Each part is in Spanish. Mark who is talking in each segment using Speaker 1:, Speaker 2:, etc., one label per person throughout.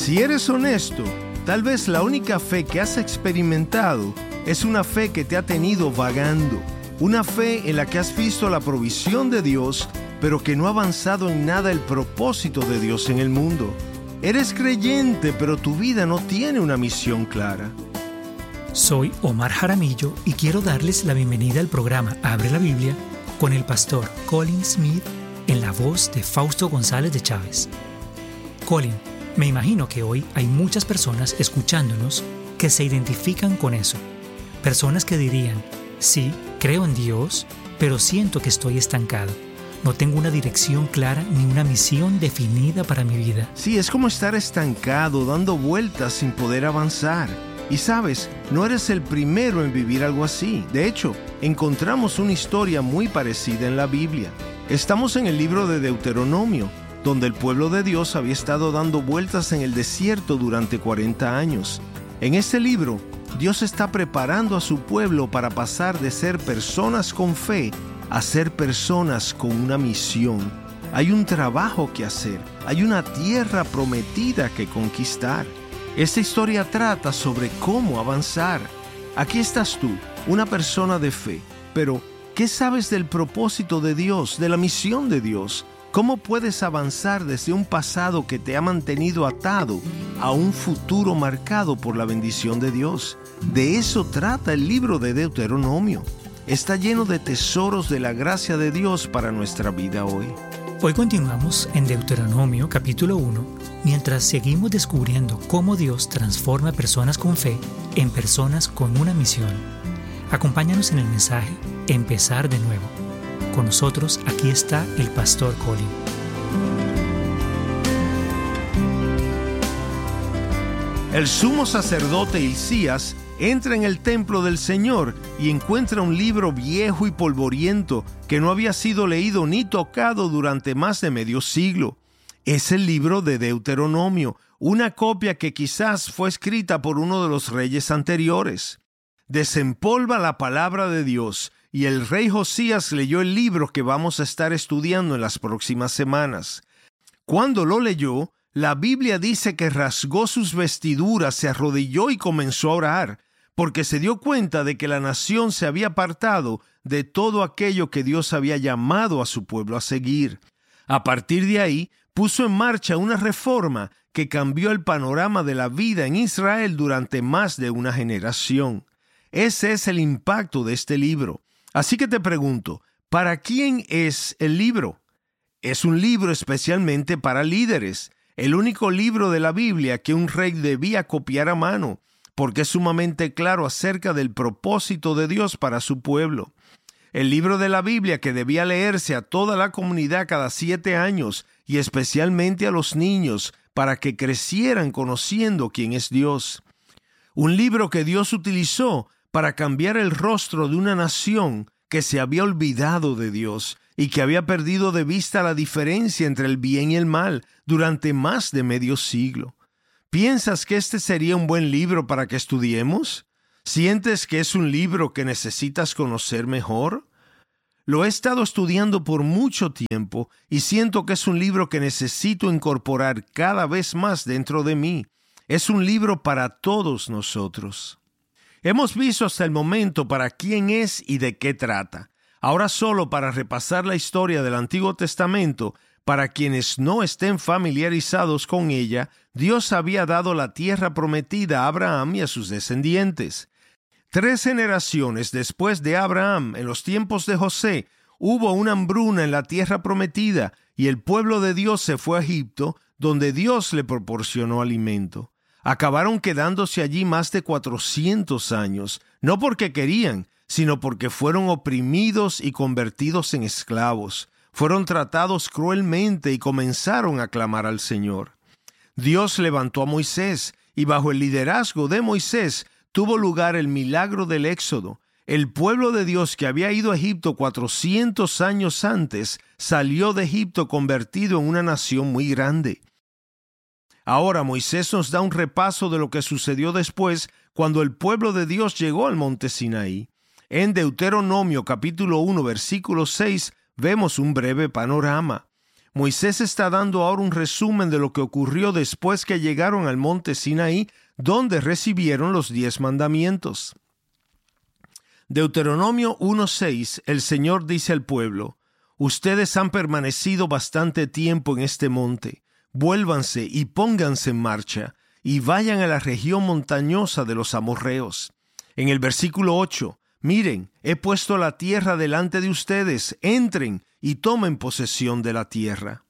Speaker 1: Si eres honesto, tal vez la única fe que has experimentado es una fe que te ha tenido vagando, una fe en la que has visto la provisión de Dios, pero que no ha avanzado en nada el propósito de Dios en el mundo. Eres creyente, pero tu vida no tiene una misión clara.
Speaker 2: Soy Omar Jaramillo y quiero darles la bienvenida al programa Abre la Biblia con el pastor Colin Smith en la voz de Fausto González de Chávez. Colin, me imagino que hoy hay muchas personas escuchándonos que se identifican con eso. Personas que dirían, sí, creo en Dios, pero siento que estoy estancado. No tengo una dirección clara ni una misión definida para mi vida.
Speaker 1: Sí, es como estar estancado, dando vueltas sin poder avanzar. Y sabes, no eres el primero en vivir algo así. De hecho, encontramos una historia muy parecida en la Biblia. Estamos en el libro de Deuteronomio, donde el pueblo de Dios había estado dando vueltas en el desierto durante 40 años. En este libro, Dios está preparando a su pueblo para pasar de ser personas con fe a ser personas con una misión. Hay un trabajo que hacer, hay una tierra prometida que conquistar. Esta historia trata sobre cómo avanzar. Aquí estás tú, una persona de fe, pero ¿qué sabes del propósito de Dios, de la misión de Dios? ¿Cómo puedes avanzar desde un pasado que te ha mantenido atado a un futuro marcado por la bendición de Dios? De eso trata el libro de Deuteronomio. Está lleno de tesoros de la gracia de Dios para nuestra vida hoy.
Speaker 2: Hoy continuamos en Deuteronomio capítulo 1, mientras seguimos descubriendo cómo Dios transforma personas con fe en personas con una misión. Acompáñanos en el mensaje Empezar de nuevo. Con nosotros aquí está el pastor Colin.
Speaker 1: El sumo sacerdote Hilcías entra en el templo del Señor y encuentra un libro viejo y polvoriento que no había sido leído ni tocado durante más de medio siglo. Es el libro de Deuteronomio, una copia que quizás fue escrita por uno de los reyes anteriores. Desempolva la palabra de Dios y el rey Josías leyó el libro que vamos a estar estudiando en las próximas semanas. Cuando lo leyó, la Biblia dice que rasgó sus vestiduras, se arrodilló y comenzó a orar, porque se dio cuenta de que la nación se había apartado de todo aquello que Dios había llamado a su pueblo a seguir. A partir de ahí, puso en marcha una reforma que cambió el panorama de la vida en Israel durante más de una generación. Ese es el impacto de este libro. Así que te pregunto, ¿para quién es el libro? Es un libro especialmente para líderes, el único libro de la Biblia que un rey debía copiar a mano, porque es sumamente claro acerca del propósito de Dios para su pueblo. El libro de la Biblia que debía leerse a toda la comunidad cada 7 años y especialmente a los niños para que crecieran conociendo quién es Dios. Un libro que Dios utilizó para cambiar el rostro de una nación que se había olvidado de Dios y que había perdido de vista la diferencia entre el bien y el mal durante más de medio siglo. ¿Piensas que este sería un buen libro para que estudiemos? ¿Sientes que es un libro que necesitas conocer mejor? Lo he estado estudiando por mucho tiempo y siento que es un libro que necesito incorporar cada vez más dentro de mí. Es un libro para todos nosotros. Hemos visto hasta el momento para quién es y de qué trata. Ahora solo para repasar la historia del Antiguo Testamento, para quienes no estén familiarizados con ella, Dios había dado la tierra prometida a Abraham y a sus descendientes. 3 generaciones después de Abraham, en los tiempos de José, hubo una hambruna en la tierra prometida y el pueblo de Dios se fue a Egipto, donde Dios le proporcionó alimento. Acabaron quedándose allí más de 400 años, no porque querían, sino porque fueron oprimidos y convertidos en esclavos. Fueron tratados cruelmente y comenzaron a clamar al Señor. Dios levantó a Moisés y bajo el liderazgo de Moisés tuvo lugar el milagro del Éxodo. El pueblo de Dios que había ido a Egipto 400 años antes salió de Egipto convertido en una nación muy grande. Ahora Moisés nos da un repaso de lo que sucedió después cuando el pueblo de Dios llegó al monte Sinaí. En Deuteronomio capítulo 1 versículo 6 vemos un breve panorama. Moisés está dando ahora un resumen de lo que ocurrió después que llegaron al monte Sinaí, donde recibieron los 10 mandamientos. Deuteronomio 1:6, el Señor dice al pueblo: ustedes han permanecido bastante tiempo en este monte. Vuélvanse y pónganse en marcha, y vayan a la región montañosa de los amorreos. En el versículo 8, miren, he puesto la tierra delante de ustedes, entren y tomen posesión de la tierra.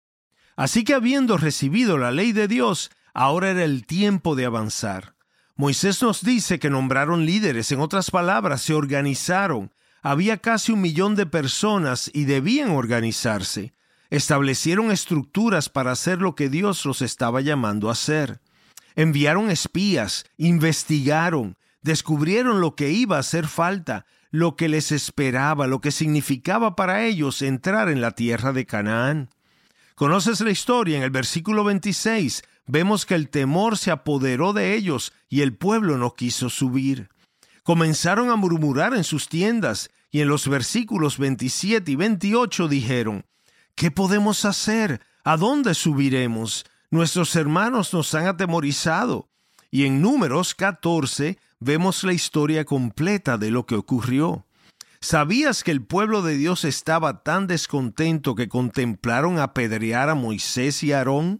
Speaker 1: Así que habiendo recibido la ley de Dios, ahora era el tiempo de avanzar. Moisés nos dice que nombraron líderes, en otras palabras, se organizaron. Había casi 1 millón de personas y debían organizarse. Establecieron estructuras para hacer lo que Dios los estaba llamando a hacer. Enviaron espías, investigaron, descubrieron lo que iba a hacer falta, lo que les esperaba, lo que significaba para ellos entrar en la tierra de Canaán. ¿Conoces la historia? En el versículo 26 vemos que el temor se apoderó de ellos y el pueblo no quiso subir. Comenzaron a murmurar en sus tiendas y en los versículos 27 y 28 dijeron: ¿qué podemos hacer? ¿A dónde subiremos? Nuestros hermanos nos han atemorizado. Y en Números 14 vemos la historia completa de lo que ocurrió. ¿Sabías que el pueblo de Dios estaba tan descontento que contemplaron apedrear a Moisés y a Aarón?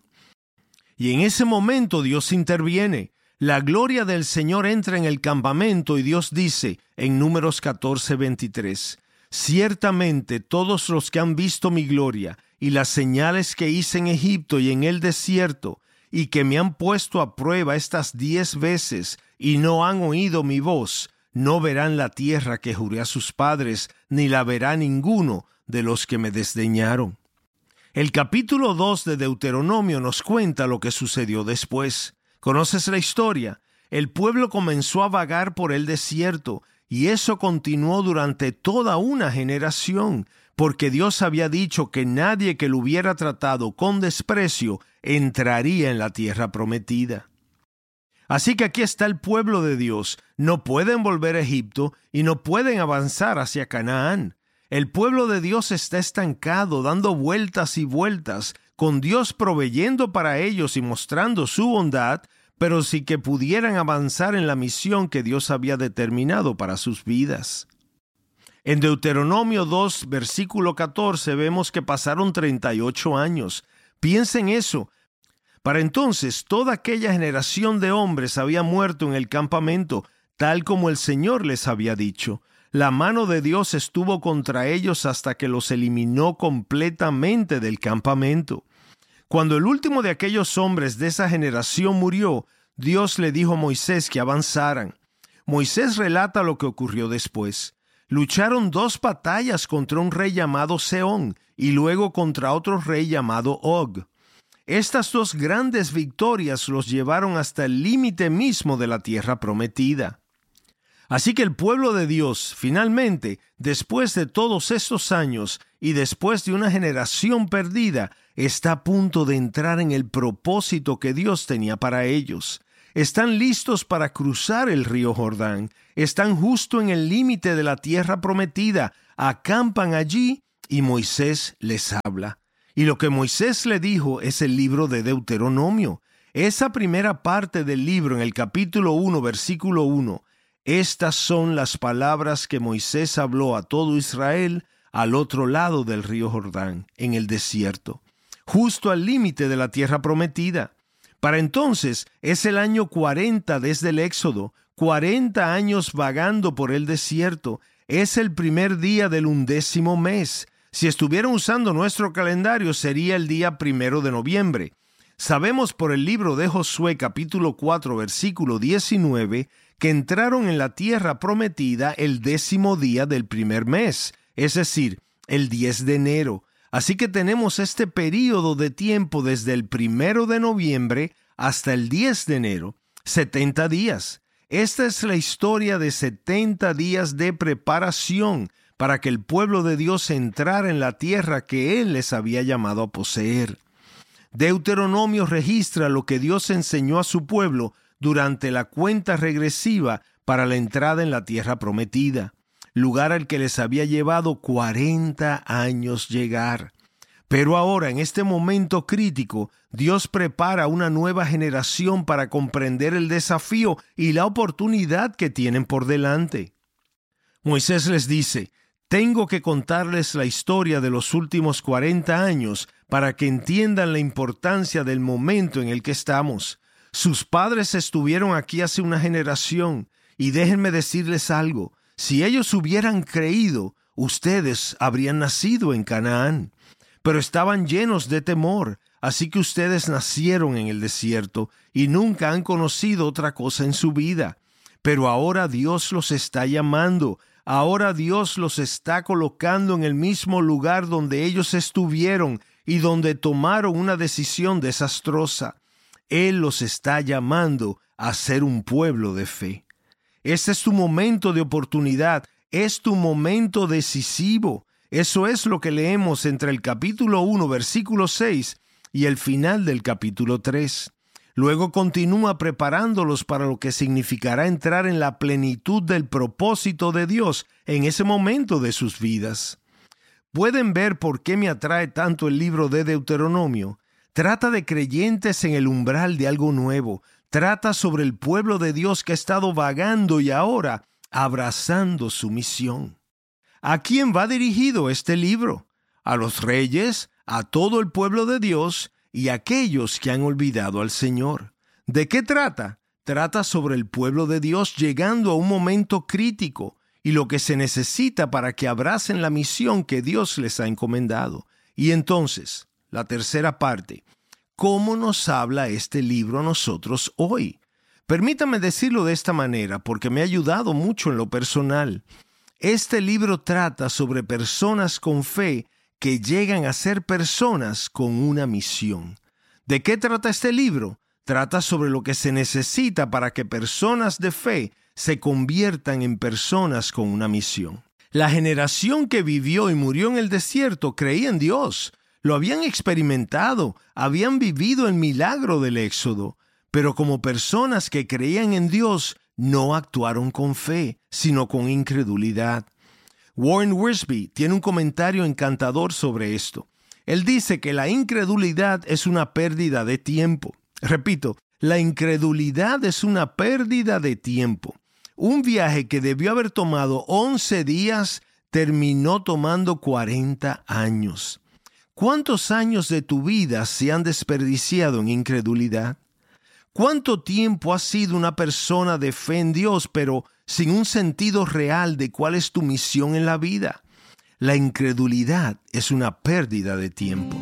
Speaker 1: Y en ese momento Dios interviene. La gloria del Señor entra en el campamento y Dios dice en Números 14:23: ciertamente todos los que han visto mi gloria y las señales que hice en Egipto y en el desierto, y que me han puesto a prueba estas 10 veces y no han oído mi voz, no verán la tierra que juré a sus padres, ni la verá ninguno de los que me desdeñaron. El capítulo 2 de Deuteronomio nos cuenta lo que sucedió después. ¿Conoces la historia? El pueblo comenzó a vagar por el desierto, y eso continuó durante toda una generación, porque Dios había dicho que nadie que lo hubiera tratado con desprecio entraría en la tierra prometida. Así que aquí está el pueblo de Dios. No pueden volver a Egipto y no pueden avanzar hacia Canaán. El pueblo de Dios está estancado, dando vueltas y vueltas, con Dios proveyendo para ellos y mostrando su bondad, pero sin que pudieran avanzar en la misión que Dios había determinado para sus vidas. En Deuteronomio 2, versículo 14, vemos que pasaron 38 años. Piensa en eso. Para entonces, toda aquella generación de hombres había muerto en el campamento, tal como el Señor les había dicho. La mano de Dios estuvo contra ellos hasta que los eliminó completamente del campamento. Cuando el último de aquellos hombres de esa generación murió, Dios le dijo a Moisés que avanzaran. Moisés relata lo que ocurrió después. Lucharon 2 batallas contra un rey llamado Sehón y luego contra otro rey llamado Og. Estas 2 grandes victorias los llevaron hasta el límite mismo de la tierra prometida. Así que el pueblo de Dios, finalmente, después de todos estos años y después de una generación perdida, está a punto de entrar en el propósito que Dios tenía para ellos. Están listos para cruzar el río Jordán. Están justo en el límite de la tierra prometida. Acampan allí y Moisés les habla. Y lo que Moisés le dijo es el libro de Deuteronomio. Esa primera parte del libro, en el capítulo 1, versículo 1, estas son las palabras que Moisés habló a todo Israel al otro lado del río Jordán, en el desierto, justo al límite de la tierra prometida. Para entonces es el año 40 desde el Éxodo, 40 años vagando por el desierto. Es el primer día del 11º mes. Si estuvieran usando nuestro calendario, sería el día 1 de noviembre. Sabemos por el libro de Josué, capítulo 4, versículo 19, que entraron en la tierra prometida el 10º día del primer mes, es decir, el 10 de enero. Así que tenemos este período de tiempo desde el 1 de noviembre hasta el 10 de enero, 70 días. Esta es la historia de 70 días de preparación para que el pueblo de Dios entrara en la tierra que Él les había llamado a poseer. Deuteronomio registra lo que Dios enseñó a su pueblo durante la cuenta regresiva para la entrada en la tierra prometida, lugar al que les había llevado 40 años llegar. Pero ahora, en este momento crítico, Dios prepara una nueva generación para comprender el desafío y la oportunidad que tienen por delante. Moisés les dice: tengo que contarles la historia de los últimos 40 años para que entiendan la importancia del momento en el que estamos. Sus padres estuvieron aquí hace una generación, y déjenme decirles algo: si ellos hubieran creído, ustedes habrían nacido en Canaán. Pero estaban llenos de temor, así que ustedes nacieron en el desierto y nunca han conocido otra cosa en su vida. Pero ahora Dios los está llamando. Ahora Dios los está colocando en el mismo lugar donde ellos estuvieron y donde tomaron una decisión desastrosa. Él los está llamando a ser un pueblo de fe. Este es tu momento de oportunidad, es tu momento decisivo. Eso es lo que leemos entre el capítulo 1, versículo 6 y el final del capítulo 3. Luego continúa preparándolos para lo que significará entrar en la plenitud del propósito de Dios en ese momento de sus vidas. ¿Pueden ver por qué me atrae tanto el libro de Deuteronomio? Trata de creyentes en el umbral de algo nuevo. Trata sobre el pueblo de Dios que ha estado vagando y ahora abrazando su misión. ¿A quién va dirigido este libro? A los reyes, a todo el pueblo de Dios y a aquellos que han olvidado al Señor. ¿De qué trata? Trata sobre el pueblo de Dios llegando a un momento crítico y lo que se necesita para que abracen la misión que Dios les ha encomendado. Y entonces, la tercera parte, ¿cómo nos habla este libro a nosotros hoy? Permítame decirlo de esta manera porque me ha ayudado mucho en lo personal. Este libro trata sobre personas con fe que llegan a ser personas con una misión. ¿De qué trata este libro? Trata sobre lo que se necesita para que personas de fe se conviertan en personas con una misión. La generación que vivió y murió en el desierto creía en Dios. Lo habían experimentado, habían vivido el milagro del Éxodo, pero como personas que creían en Dios, no actuaron con fe, sino con incredulidad. Warren Wiersbe tiene un comentario encantador sobre esto. Él dice que la incredulidad es una pérdida de tiempo. Repito, la incredulidad es una pérdida de tiempo. Un viaje que debió haber tomado 11 días terminó tomando 40 años. ¿Cuántos años de tu vida se han desperdiciado en incredulidad? ¿Cuánto tiempo has sido una persona de fe en Dios, pero sin un sentido real de cuál es tu misión en la vida? La incredulidad es una pérdida de tiempo.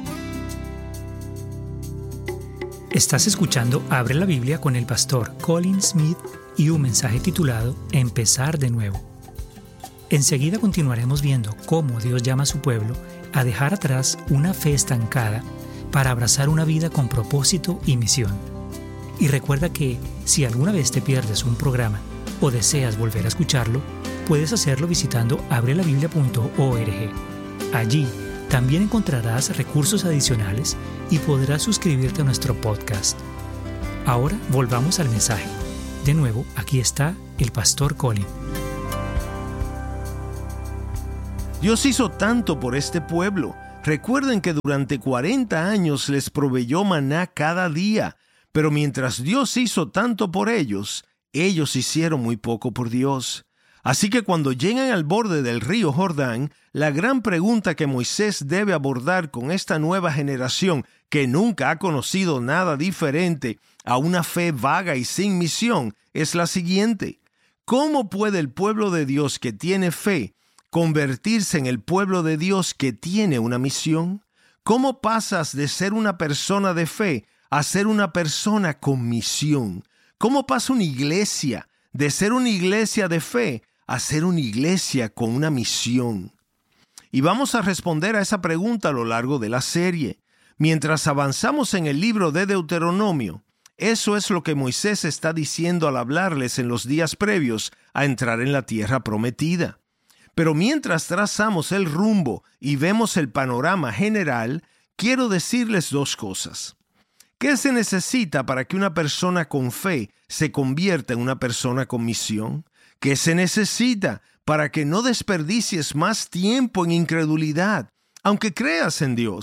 Speaker 2: Estás escuchando Abre la Biblia con el pastor Colin Smith y un mensaje titulado Empezar de nuevo. Enseguida continuaremos viendo cómo Dios llama a su pueblo a dejar atrás una fe estancada para abrazar una vida con propósito y misión. Y recuerda que si alguna vez te pierdes un programa o deseas volver a escucharlo, puedes hacerlo visitando abrelabiblia.org. Allí también encontrarás recursos adicionales y podrás suscribirte a nuestro podcast. Ahora volvamos al mensaje. De nuevo, aquí está el pastor Colin.
Speaker 1: Dios hizo tanto por este pueblo. Recuerden que durante 40 años les proveyó maná cada día. Pero mientras Dios hizo tanto por ellos, ellos hicieron muy poco por Dios. Así que cuando llegan al borde del río Jordán, la gran pregunta que Moisés debe abordar con esta nueva generación que nunca ha conocido nada diferente a una fe vaga y sin misión es la siguiente: ¿cómo puede el pueblo de Dios que tiene fe convertirse en el pueblo de Dios que tiene una misión? ¿Cómo pasas de ser una persona de fe a ser una persona con misión? ¿Cómo pasa una iglesia de ser una iglesia de fe a ser una iglesia con una misión? Y vamos a responder a esa pregunta a lo largo de la serie. Mientras avanzamos en el libro de Deuteronomio, eso es lo que Moisés está diciendo al hablarles en los días previos a entrar en la tierra prometida. Pero mientras trazamos el rumbo y vemos el panorama general, quiero decirles dos cosas. ¿Qué se necesita para que una persona con fe se convierta en una persona con misión? ¿Qué se necesita para que no desperdicies más tiempo en incredulidad, aunque creas en Dios?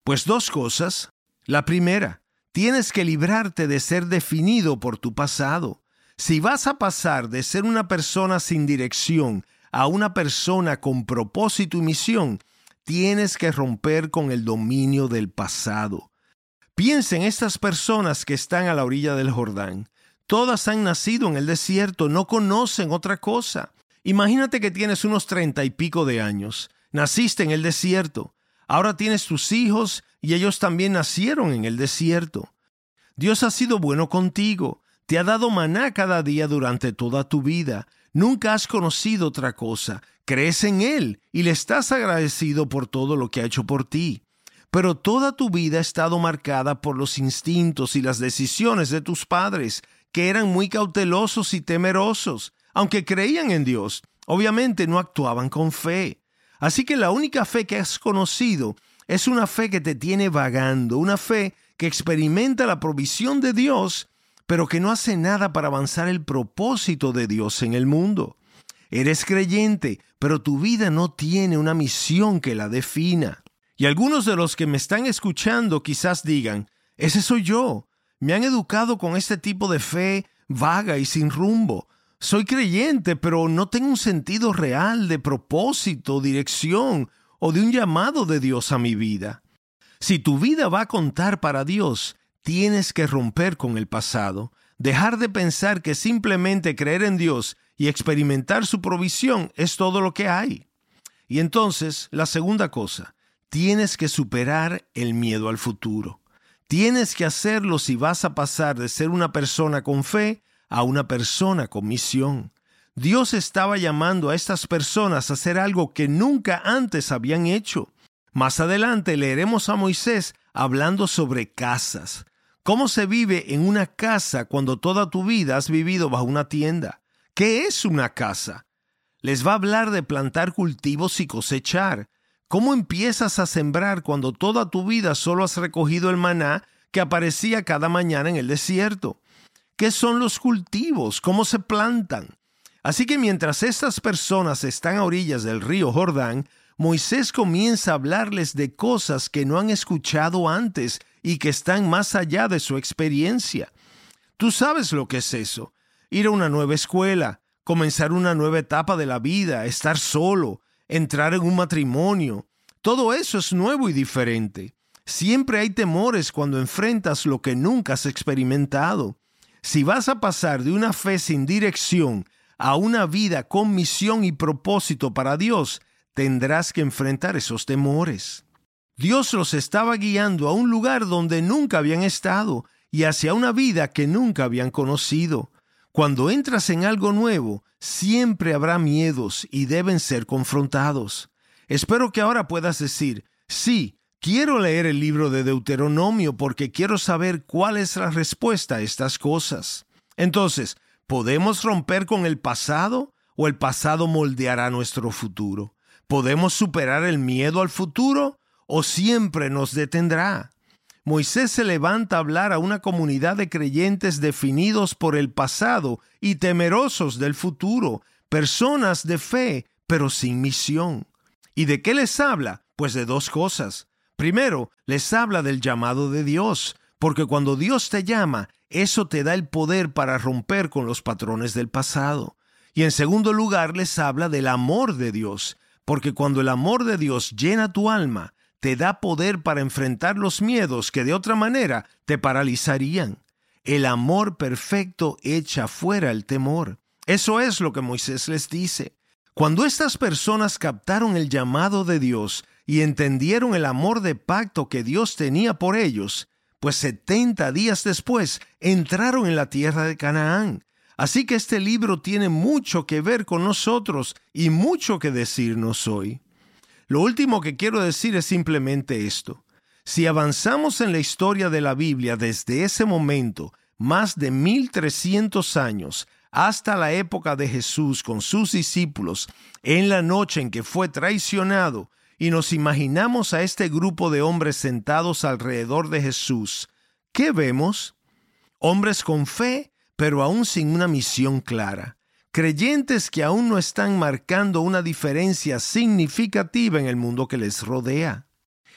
Speaker 1: Pues dos cosas. La primera, tienes que librarte de ser definido por tu pasado. Si vas a pasar de ser una persona sin dirección a una persona con propósito y misión, tienes que romper con el dominio del pasado. Piensa en estas personas que están a la orilla del Jordán. Todas han nacido en el desierto, no conocen otra cosa. Imagínate que tienes unos 30 y pico de años. Naciste en el desierto. Ahora tienes tus hijos y ellos también nacieron en el desierto. Dios ha sido bueno contigo. Te ha dado maná cada día durante toda tu vida. Nunca has conocido otra cosa. Crees en Él y le estás agradecido por todo lo que ha hecho por ti. Pero toda tu vida ha estado marcada por los instintos y las decisiones de tus padres, que eran muy cautelosos y temerosos. Aunque creían en Dios, obviamente no actuaban con fe. Así que la única fe que has conocido es una fe que te tiene vagando, una fe que experimenta la provisión de Dios, pero que no hace nada para avanzar el propósito de Dios en el mundo. Eres creyente, pero tu vida no tiene una misión que la defina. Y algunos de los que me están escuchando quizás digan, ese soy yo. Me han educado con este tipo de fe vaga y sin rumbo. Soy creyente, pero no tengo un sentido real de propósito, dirección o de un llamado de Dios a mi vida. Si tu vida va a contar para Dios, tienes que romper con el pasado, dejar de pensar que simplemente creer en Dios y experimentar su provisión es todo lo que hay. Y entonces, la segunda cosa, tienes que superar el miedo al futuro. Tienes que hacerlo si vas a pasar de ser una persona con fe a una persona con misión. Dios estaba llamando a estas personas a hacer algo que nunca antes habían hecho. Más adelante leeremos a Moisés hablando sobre casas. ¿Cómo se vive en una casa cuando toda tu vida has vivido bajo una tienda? ¿Qué es una casa? Les va a hablar de plantar cultivos y cosechar. ¿Cómo empiezas a sembrar cuando toda tu vida solo has recogido el maná que aparecía cada mañana en el desierto? ¿Qué son los cultivos? ¿Cómo se plantan? Así que mientras estas personas están a orillas del río Jordán, Moisés comienza a hablarles de cosas que no han escuchado antes y que están más allá de su experiencia. Tú sabes lo que es eso. Ir a una nueva escuela, comenzar una nueva etapa de la vida, estar solo, entrar en un matrimonio. Todo eso es nuevo y diferente. Siempre hay temores cuando enfrentas lo que nunca has experimentado. Si vas a pasar de una fe sin dirección a una vida con misión y propósito para Dios, tendrás que enfrentar esos temores. Dios los estaba guiando a un lugar donde nunca habían estado y hacia una vida que nunca habían conocido. Cuando entras en algo nuevo, siempre habrá miedos y deben ser confrontados. Espero que ahora puedas decir, sí, quiero leer el libro de Deuteronomio porque quiero saber cuál es la respuesta a estas cosas. Entonces, ¿podemos romper con el pasado o el pasado moldeará nuestro futuro? ¿Podemos superar el miedo al futuro o siempre nos detendrá? Moisés se levanta a hablar a una comunidad de creyentes definidos por el pasado y temerosos del futuro, personas de fe, pero sin misión. ¿Y de qué les habla? Pues de dos cosas. Primero, les habla del llamado de Dios, porque cuando Dios te llama, eso te da el poder para romper con los patrones del pasado. Y en segundo lugar, les habla del amor de Dios, porque cuando el amor de Dios llena tu alma, te da poder para enfrentar los miedos que de otra manera te paralizarían. El amor perfecto echa fuera el temor. Eso es lo que Moisés les dice. Cuando estas personas captaron el llamado de Dios y entendieron el amor de pacto que Dios tenía por ellos, pues 70 días después entraron en la tierra de Canaán. Así que este libro tiene mucho que ver con nosotros y mucho que decirnos hoy. Lo último que quiero decir es simplemente esto. Si avanzamos en la historia de la Biblia desde ese momento, más de 1300 años, hasta la época de Jesús con sus discípulos, en la noche en que fue traicionado, y nos imaginamos a este grupo de hombres sentados alrededor de Jesús, ¿qué vemos? Hombres con fe, pero aún sin una misión clara. Creyentes que aún no están marcando una diferencia significativa en el mundo que les rodea.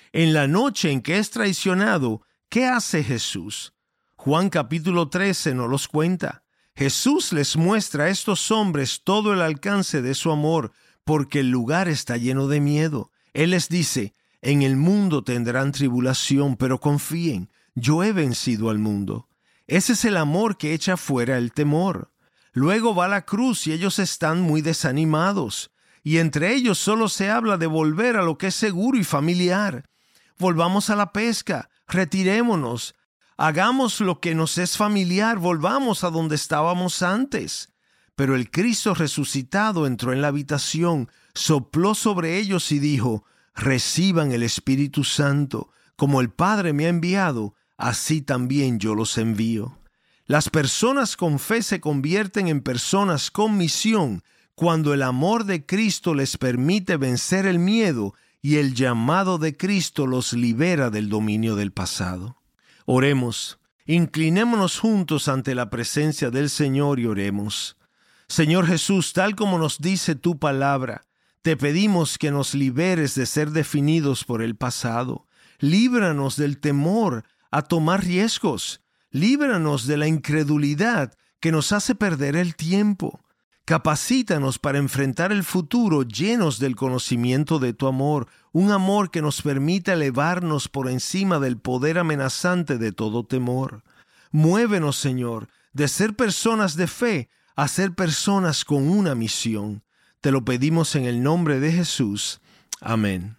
Speaker 1: En la noche en que es traicionado, ¿qué hace Jesús? Juan capítulo 13 nos los cuenta. Jesús les muestra a estos hombres todo el alcance de su amor, porque el lugar está lleno de miedo. Él les dice: en el mundo tendrán tribulación, pero confíen, yo he vencido al mundo. Ese es el amor que echa fuera el temor. Luego va a la cruz y ellos están muy desanimados. Y entre ellos solo se habla de volver a lo que es seguro y familiar. Volvamos a la pesca, retirémonos, hagamos lo que nos es familiar, volvamos a donde estábamos antes. Pero el Cristo resucitado entró en la habitación, sopló sobre ellos y dijo: reciban el Espíritu Santo, como el Padre me ha enviado, así también yo los envío. Las personas con fe se convierten en personas con misión cuando el amor de Cristo les permite vencer el miedo y el llamado de Cristo los libera del dominio del pasado. Oremos, inclinémonos juntos ante la presencia del Señor y oremos. Señor Jesús, tal como nos dice tu palabra, te pedimos que nos liberes de ser definidos por el pasado. Líbranos del temor a tomar riesgos. Líbranos de la incredulidad que nos hace perder el tiempo. Capacítanos para enfrentar el futuro llenos del conocimiento de tu amor, un amor que nos permita elevarnos por encima del poder amenazante de todo temor. Muévenos, Señor, de ser personas de fe a ser personas con una misión. Te lo pedimos en el nombre de Jesús. Amén.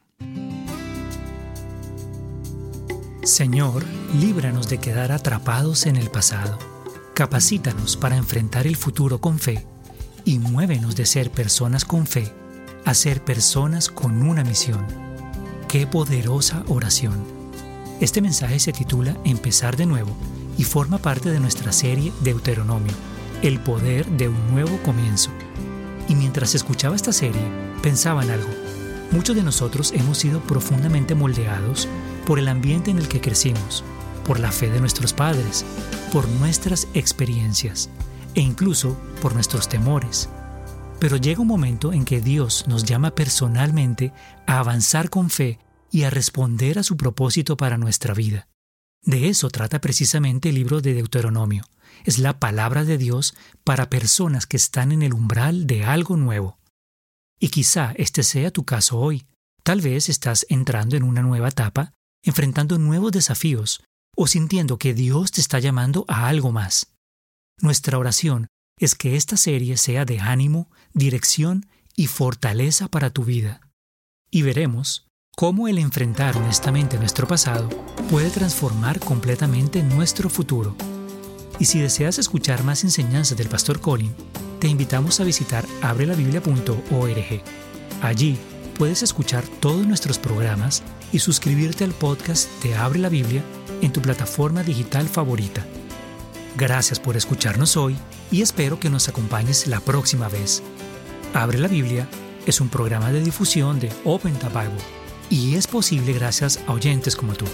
Speaker 2: Señor, líbranos de quedar atrapados en el pasado. Capacítanos para enfrentar el futuro con fe y muévenos de ser personas con fe a ser personas con una misión. ¡Qué poderosa oración! Este mensaje se titula Empezar de nuevo y forma parte de nuestra serie Deuteronomio, el poder de un nuevo comienzo. Y mientras escuchaba esta serie, pensaba en algo. Muchos de nosotros hemos sido profundamente moldeados por el ambiente en el que crecimos, por la fe de nuestros padres, por nuestras experiencias e incluso por nuestros temores. Pero llega un momento en que Dios nos llama personalmente a avanzar con fe y a responder a su propósito para nuestra vida. De eso trata precisamente el libro de Deuteronomio. Es la palabra de Dios para personas que están en el umbral de algo nuevo. Y quizá este sea tu caso hoy. Tal vez estás entrando en una nueva etapa, enfrentando nuevos desafíos o sintiendo que Dios te está llamando a algo más. Nuestra oración es que esta serie sea de ánimo, dirección y fortaleza para tu vida. Y veremos cómo el enfrentar honestamente nuestro pasado puede transformar completamente nuestro futuro. Y si deseas escuchar más enseñanzas del Pastor Colin, te invitamos a visitar abrelabiblia.org. Allí puedes escuchar todos nuestros programas y suscribirte al podcast de Abre la Biblia en tu plataforma digital favorita. Gracias por escucharnos hoy y espero que nos acompañes la próxima vez. Abre la Biblia es un programa de difusión de Open the Bible y es posible gracias a oyentes como tú.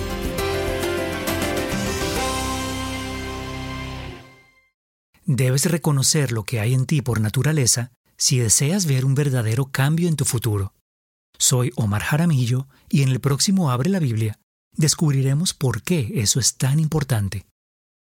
Speaker 2: Debes reconocer lo que hay en ti por naturaleza si deseas ver un verdadero cambio en tu futuro. Soy Omar Jaramillo y en el próximo Abre la Biblia descubriremos por qué eso es tan importante.